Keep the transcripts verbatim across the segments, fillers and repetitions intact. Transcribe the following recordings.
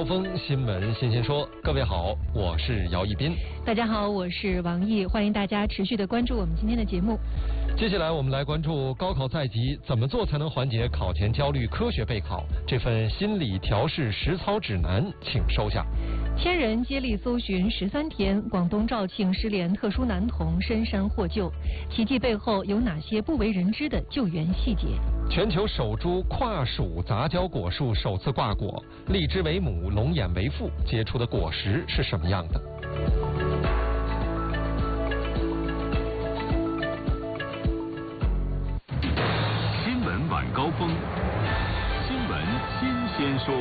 高峰新闻新鲜说，各位好，我是姚一斌。 大家好，我是王毅，欢迎大家持续的关注我们今天的节目。 接下来我们来关注高考在即，怎么做才能缓解考前焦虑，科学备考？这份心理调试实操指南，请收下。 千人接力搜寻十三天，广东肇庆失联特殊男童深山获救，奇迹背后有哪些不为人知的救援细节？ 全球首株跨属杂交果树首次挂果，荔枝为母，龙眼为父，结出的果实是什么样的？ 新闻晚高峰，新闻新鲜说。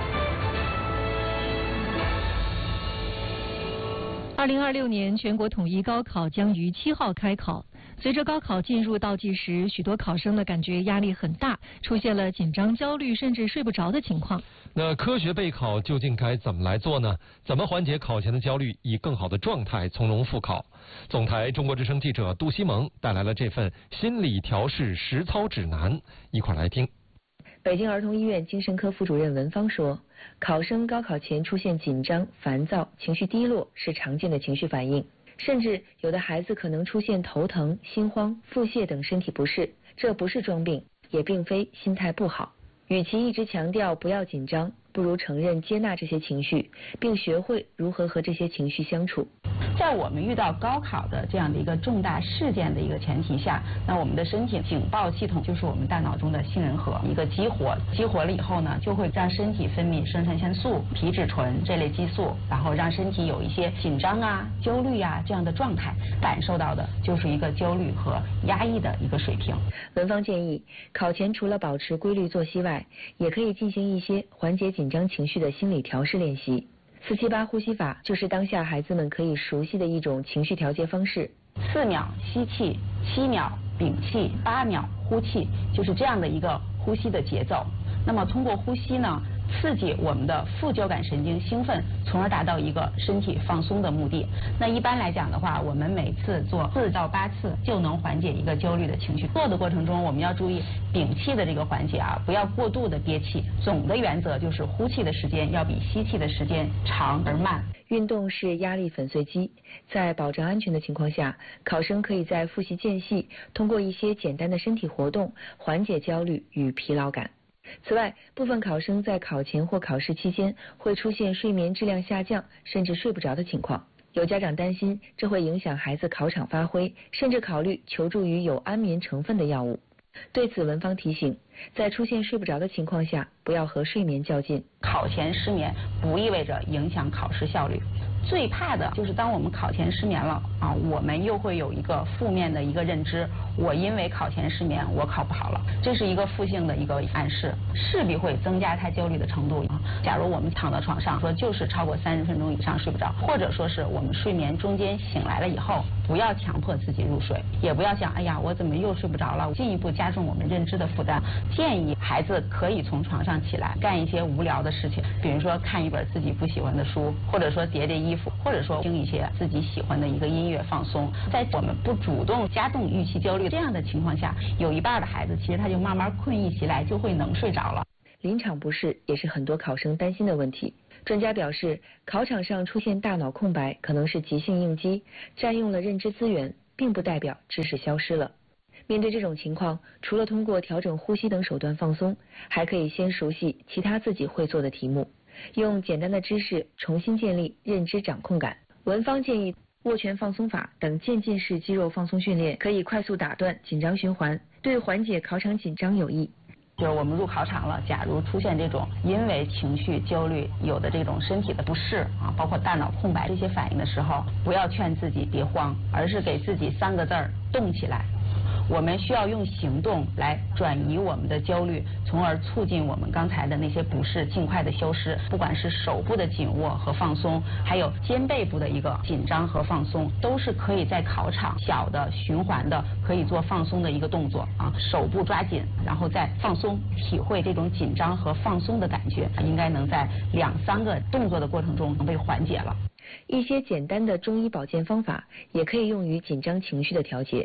二零二六年全国统一高考将于七号开考。随着高考进入倒计时，许多考生呢感觉压力很大，出现了紧张、焦虑，甚至睡不着的情况。 那科学备考究竟该怎么来做呢？怎么缓解考前的焦虑，以更好的状态从容复考？总台中国之声记者杜西蒙带来了这份心理调试实操指南，一块来听。 北京儿童医院精神科副主任文芳说，考生高考前出现紧张、烦躁、情绪低落是常见的情绪反应，甚至有的孩子可能出现头疼、心慌、腹泻等身体不适，这不是装病，也并非心态不好。与其一直强调不要紧张，不如承认接纳这些情绪，并学会如何和这些情绪相处。 在我们遇到高考的这样的一个重大事件的一个前提下，那我们的身体警报系统就是我们大脑中的杏仁核一个激活，激活了以后呢，就会让身体分泌生产腺素、皮质醇这类激素，然后让身体有一些紧张啊、焦虑啊这样的状态，感受到的就是一个焦虑和压抑的一个水平。 文芳建议，考前除了保持规律作息外，也可以进行一些缓解紧张情绪的心理调试练习。四七八呼吸法就是当下孩子们可以熟悉的一种情绪调节方式。 四秒吸气，七秒屏气，八秒呼气，就是这样的一个呼吸的节奏。那么通过呼吸呢，刺激我们的副交感神经兴奋，从而达到一个身体放松的目的。那一般来讲的话，我们每次做四到八次就能缓解一个焦虑的情绪。做的过程中，我们要注意屏气的这个环节啊，不要过度的憋气。总的原则就是呼气的时间要比吸气的时间长而慢。 运动是压力粉碎机，在保证安全的情况下，考生可以在复习间隙通过一些简单的身体活动缓解焦虑与疲劳感。此外，部分考生在考前或考试期间会出现睡眠质量下降，甚至睡不着的情况。有家长担心这会影响孩子考场发挥，甚至考虑求助于有安眠成分的药物。对此，文芳提醒，在出现睡不着的情况下，不要和睡眠较劲。 考前失眠不意味着影响考试效率。最怕的就是当我们考前失眠了啊，我们又会有一个负面的一个认知，我因为考前失眠，我考不好了，这是一个负性的一个暗示，势必会增加他焦虑的程度。假如我们躺到床上说就是超过三十分钟以上睡不着，或者说是我们睡眠中间醒来了以后，不要强迫自己入睡，也不要想哎呀我怎么又睡不着了，进一步加重我们认知的负担。建议孩子可以从床上起来干一些无聊的事情，比如说看一本自己不喜欢的书，或者说叠叠衣服，或者说听一些自己喜欢的一个音乐放松。在我们不主动加重预期焦虑这样的情况下，有一半的孩子其实他就慢慢困意袭来，就会能睡着了。 临场不适也是很多考生担心的问题。专家表示，考场上出现大脑空白可能是急性应激，占用了认知资源，并不代表知识消失了。面对这种情况，除了通过调整呼吸等手段放松，还可以先熟悉其他自己会做的题目，用简单的知识重新建立认知掌控感。文芳建议握拳放松法等渐进式肌肉放松训练可以快速打断紧张循环，对缓解考场紧张有益。 就是我们入考场了，假如出现这种因为情绪焦虑有的这种身体的不适啊，包括大脑空白这些反应的时候，不要劝自己别慌，而是给自己三个字儿：动起来。我们需要用行动来转移我们的焦虑，从而促进我们刚才的那些不适尽快的消失。不管是手部的紧握和放松，还有肩背部的一个紧张和放松，都是可以在考场小的循环的可以做放松的一个动作啊。手部抓紧，然后再放松，体会这种紧张和放松的感觉，应该能在两三个动作的过程中能被缓解了。 一些简单的中医保健方法也可以用于紧张情绪的调节。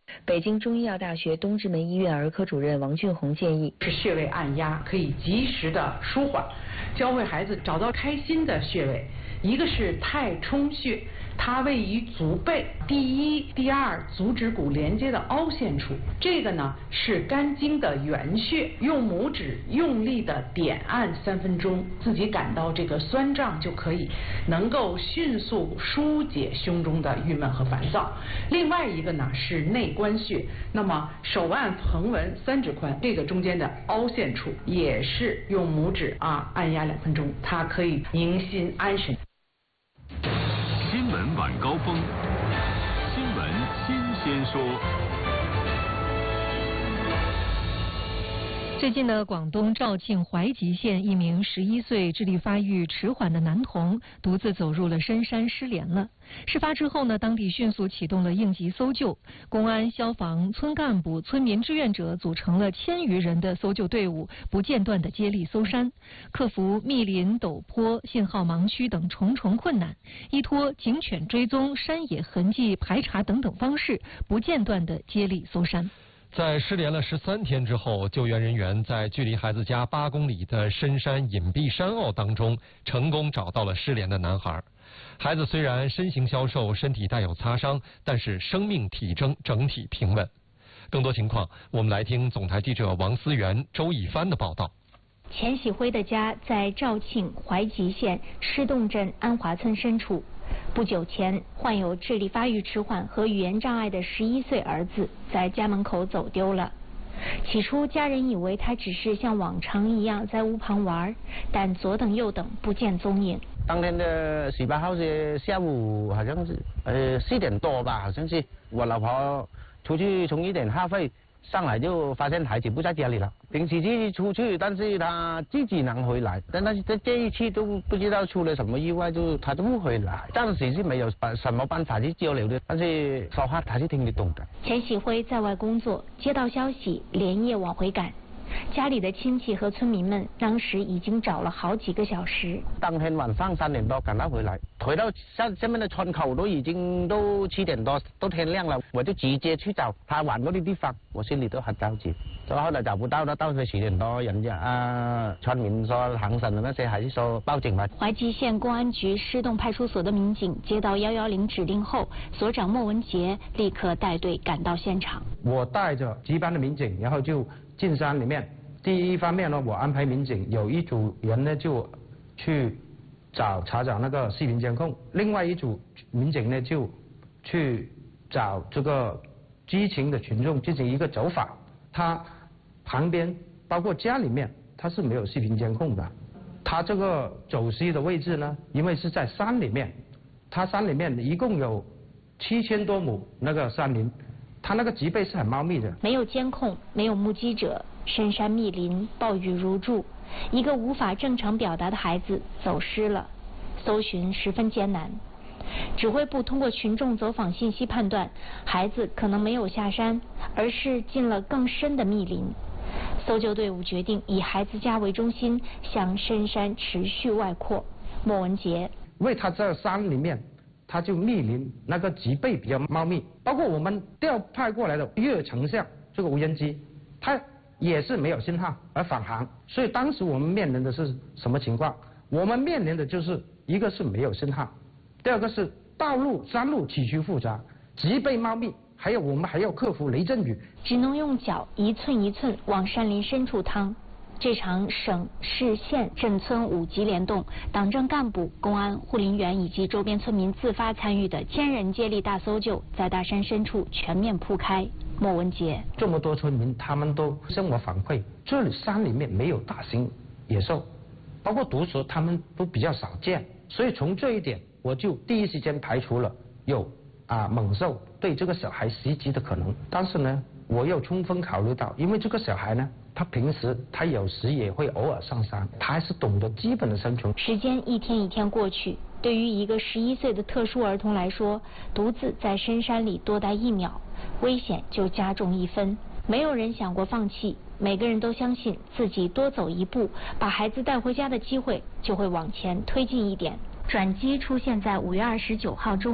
北京中医药大学东直门医院儿科主任王俊宏建议， 是穴位按压可以及时的舒缓，教会孩子找到开心的穴位。一个是太冲穴，它位于足背第一、第二足趾骨连接的凹陷处，这个呢是肝经的原穴，用拇指用力的点按三分钟，自己感到这个酸胀就可以，能够迅速疏解胸中的郁闷和烦躁。另外一个呢是内关穴，那么手腕横纹三指宽这个中间的凹陷处，也是用拇指啊按压两分钟，它可以宁心安神。 新闻晚高峰，新闻新鲜说。 最近呢，广东肇庆怀集县一名十一岁智力发育迟缓的男童独自走入了深山失联了。事发之后呢，当地迅速启动了应急搜救，公安、消防、村干部、村民志愿者组成了千余人的搜救队伍，不间断地接力搜山，克服密林、陡坡、信号盲区等重重困难，依托警犬追踪、山野痕迹排查等等方式，不间断地接力搜山。 在失联了十三天之后，救援人员在距离孩子家八公里的深山隐蔽山坳当中，成功找到了失联的男孩。孩子虽然身形消瘦，身体带有擦伤，但是生命体征整体平稳。更多情况，我们来听总台记者王思源、周一帆的报道。 钱喜辉的家在肇庆怀集县施洞镇安华村深处。不久前，患有智力发育迟缓和语言障碍的十一岁儿子在家门口走丢了。起初，家人以为他只是像往常一样在屋旁玩，但左等右等不见踪影。 当天的十八号是下午，好像是呃四点多吧，好像是我老婆出去充一点话费，上来就发现孩子不在家里了。平时去出去，但是他自己能回来，但是这这一次都不知道出了什么意外，就他都不回来。暂时是没有什么办法去交流的，但是说话他是听得懂的。 钱喜辉在外工作，接到消息连夜往回赶。家里的亲戚和村民们当时已经找了好几个小时。 当天晚上三点多赶到回来，回到下下面的村口都已经都七点多，都天亮了，我就直接去找他玩过的地方，我心里都很着急。然后来找不到了，到了十点多，人家啊村民说行省的那些还是说报警吧。 怀集县公安局施洞派出所的民警接到幺幺零指令后，所长莫文杰立刻带队赶到现场。 我带着值班的民警，然后就进山里面。第一方面呢，我安排民警有一组人呢就去找查找那个视频监控，另外一组民警呢就去找这个知情的群众进行一个走访。他旁边包括家里面他是没有视频监控的，他这个走失的位置呢，因为是在山里面，他山里面一共有七千多亩那个山林，他那个植被是很茂密的。 没有监控，没有目击者，深山密林，暴雨如注，一个无法正常表达的孩子走失了，搜寻十分艰难。指挥部通过群众走访信息判断，孩子可能没有下山，而是进了更深的密林。搜救队伍决定以孩子家为中心，向深山持续外扩。莫文杰， 因为他在山里面，他就密林，那个植被比较茂密，包括我们调派过来的越成像这个无人机，它也是没有信号而返航。所以当时我们面临的是什么情况？我们面临的就是一个是没有信号，第二个是道路山路崎岖复杂，植被茂密，还有我们还要克服雷阵雨， 只能用脚一寸一寸往山林深处趟。这场省市县镇村五级联动，党政干部、公安、护林员以及周边村民自发参与的千人接力大搜救，在大山深处全面铺开。莫文杰， 这么多村民他们都向我反馈，这里山里面没有大型野兽，包括毒蛇他们都比较少见，所以从这一点我就第一时间排除了有啊猛兽对这个小孩袭击的可能。但是呢，我又充分考虑到，因为这个小孩呢，他平时他有时也会偶尔上山，他还是懂得基本的生存。 时间一天一天过去，对于一个十一岁的特殊儿童来说，独自在深山里多待一秒，危险就加重一分。没有人想过放弃，每个人都相信自己多走一步，把孩子带回家的机会就会往前推进一点。转机出现在五月二十九号中午，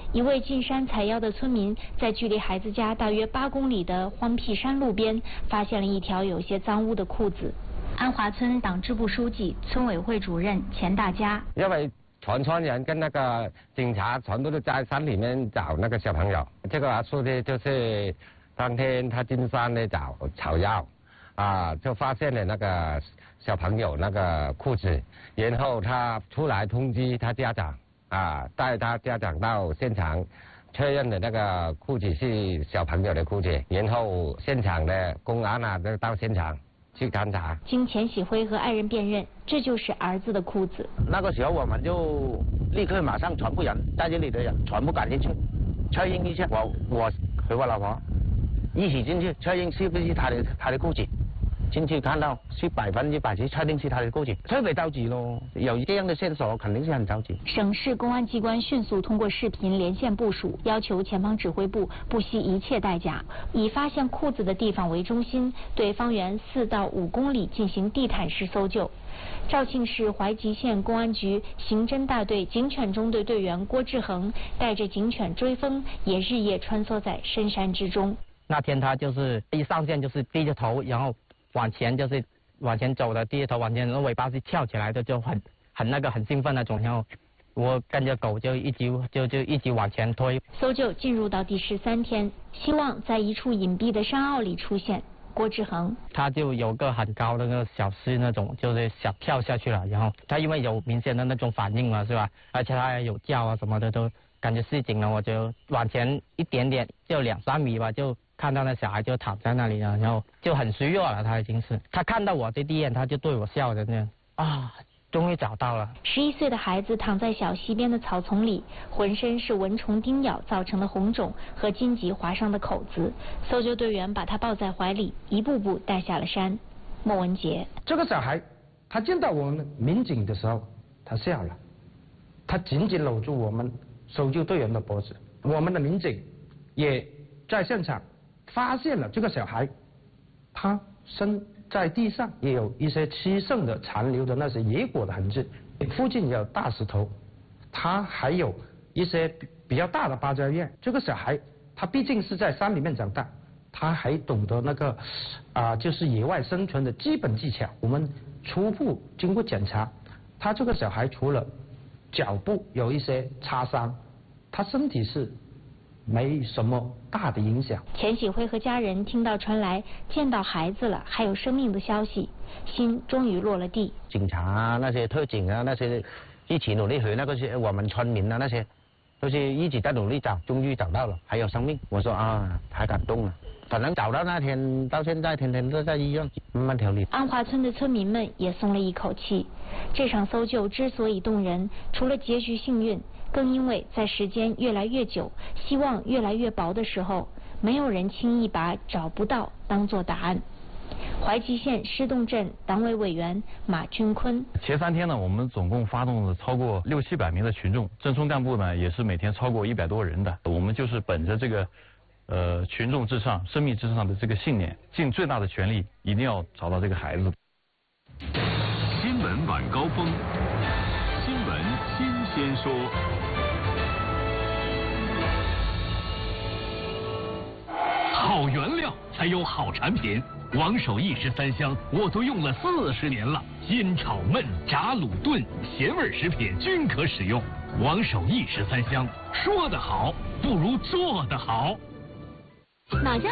一位进山采药的村民在距离孩子家大约八公里的荒僻山路边，发现了一条有些脏污的裤子。安华村党支部书记、村委会主任钱大家。 因为全村人跟那个警察全都是在山里面找那个小朋友。这个书记就是当天他进山呢找草药，啊，就发现了那个小朋友那个裤子，然后他出来通知他家长，啊，带他家长到现场确认的那个裤子是小朋友的裤子，然后现场的公安啊都到现场去勘查。 经钱喜辉和爱人辨认，这就是儿子的裤子。 那个时候我们就立刻马上全部人在这里的人全部赶进去确认一下，我我和我老婆一起进去确认是不是他的他的裤子。进去看到是百分之百是确定是他的裤子，特别着急咯。有这样的线索，肯定是很着急。 省市公安机关迅速通过视频连线部署，要求前方指挥部不惜一切代价，以发现裤子的地方为中心，对方圆四到五公里进行地毯式搜救。肇庆市怀集县公安局刑侦大队警犬中队队员郭志恒带着警犬追风，也日夜穿梭在深山之中。 那天他就是一上线就是低着头，然后往前就是往前走的，低着头往前，然后尾巴是翘起来的，就很很那个很兴奋那种。然后我跟着狗就一直就就一直往前推。 搜救进入到第十三天，希望在一处隐蔽的山坳里出现。郭志恒， 他就有个很高的那个小溪那种，就是想跳下去了。然后他因为有明显的那种反应嘛，是吧？而且他还有叫啊什么的，都感觉示警了。我就往前一点点，就两三米吧，就看到那小孩就躺在那里了，然后就很虚弱了。他已经是，他看到我的第一眼，他就对我笑着那样啊。终于找到了。 十一岁的孩子躺在小溪边的草丛里，浑身是蚊虫叮咬造成的红肿和荆棘划伤的口子。搜救队员把他抱在怀里，一步步带下了山。莫文杰， 这个小孩，他见到我们民警的时候，他笑了，他紧紧搂住我们搜救队员的脖子。我们的民警也在现场发现了这个小孩，他身在地上也有一些吃剩的残留的那些野果的痕迹，附近有大石头，他还有一些比较大的芭蕉叶。这个小孩他毕竟是在山里面长大，他还懂得那个啊、呃，就是野外生存的基本技巧。我们初步经过检查，他这个小孩除了脚部有一些擦伤，他身体是没什么大的影响。 钱喜辉和家人听到传来见到孩子了还有生命的消息，心终于落了地。 警察啊，那些特警啊，那些一起努力和那个是我们村民啊，那些都是一直在努力找，终于找到了，还有生命。我说啊，太感动了。反正找到那天到现在，天天都在医院慢慢调理。 安华村的村民们也松了一口气。这场搜救之所以动人，除了结局幸运，更因为在时间越来越久，希望越来越薄的时候，没有人轻易把找不到当作答案。怀集县施洞镇党委委员马军坤， 前三天呢，我们总共发动了超过六七百名的群众，镇村干部呢也是每天超过一百多人的。我们就是本着这个呃群众至上、生命至上的这个信念，尽最大的全力，一定要找到这个孩子。 新闻晚高峰，新闻新鲜说。好原料才有好产品，王守义十三香我都用了四十年了，煎炒焖炸卤炖咸味食品均可使用。王守义十三香，说得好不如做得好。 哪家